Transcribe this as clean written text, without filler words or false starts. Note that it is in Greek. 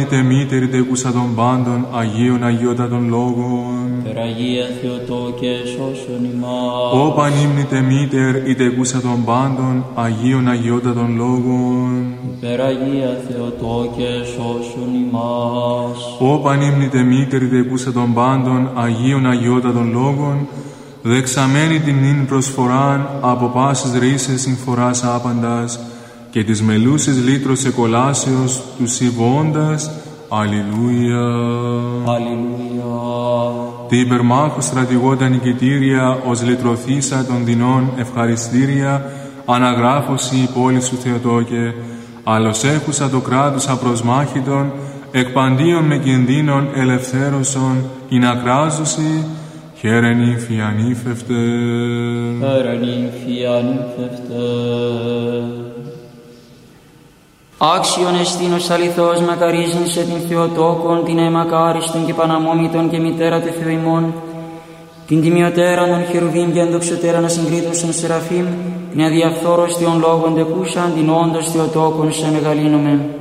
Τε μήτερη τεκούσα των πάντων, Αγίων Αγιότατων Λόγων. Περαγία Θεοτόκε, σώσον ημάς. Ω πανύμνητε μήτερ, η τεκούσα των πάντων, Αγίων Αγιότατων Λόγων. Περαγία Θεοτόκε, σώσον ημάς. Ω πανύμνητε μήτερ, η τεκούσα των πάντων, Αγίων Αγιότατων Λόγων, δεξαμένη την νυν προσφοράν, από πάσης ρίσες συμφοράς άπαντας, και της μελούσης λύτρος εκολάσεως του συμβώντας. Αλληλούια. Αλληλούια. Τη υπερμάχου στρατηγόντα νικητήρια, ως λυτρωθήσα των δεινών ευχαριστήρια, αναγράφωση η πόλη σου Θεοτόκε, άλλος έχουσα το κράτος απροσμάχητον, εκπαντίον με κινδύνων ελευθέρωσον, ειν ακράζωση, χαίρεν ύφη ανήφευτε. Χαίρεν ύφη ανήφευτε. Άξιον εστίνος αληθώς μακαρίζειν σε την Θεοτόκον, την αιμακάριστον και παναμόμητον και μητέρα του Θεού ημών, την τιμιωτέραν των χερουβίμ και ενδοξωτέραν ασυγκρίτωσον Σεραφείμ, την αδιαφθόρωστιον λόγων τεκούσαν, την όντως Θεοτόκον σε μεγαλύνομεν.